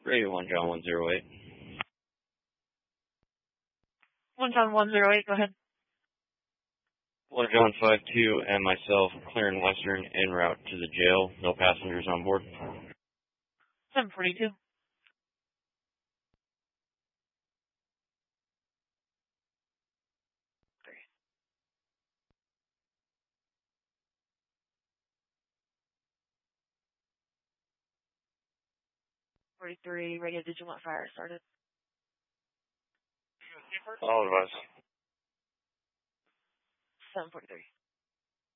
Radio 1 John 108. 1 John 108, go ahead. 1 John 52 and myself clearing Western en route to the jail. No passengers on board. 742. Three. 43, radio, did you want fire started? All of us. 743.